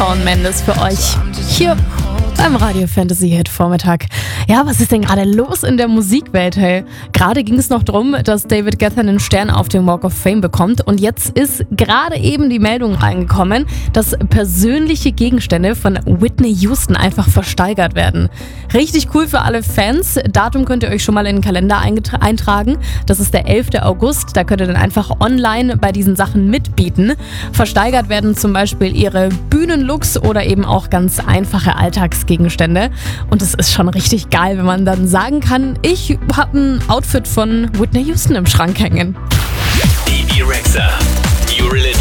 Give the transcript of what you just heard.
Shawn Mendes für euch hier beim Radio Fantasy Hit Vormittag. Ja, was ist denn gerade los in der Musikwelt, hey? Gerade ging es noch darum, dass David Guetta einen Stern auf dem Walk of Fame bekommt und jetzt ist gerade eben die Meldung reingekommen, dass persönliche Gegenstände von Whitney Houston einfach versteigert werden. Richtig cool für alle Fans. Datum könnt ihr euch schon mal in den Kalender eintragen. Das ist der 11. August. Da könnt ihr dann einfach online bei diesen Sachen mitbieten. Versteigert werden zum Beispiel ihre Bühnenlooks oder eben auch ganz einfache Alltagsgegenstände. Und es ist schon richtig geil, wenn man dann sagen kann, ich habe ein Outfit von Whitney Houston im Schrank hängen. Bebe Rexha.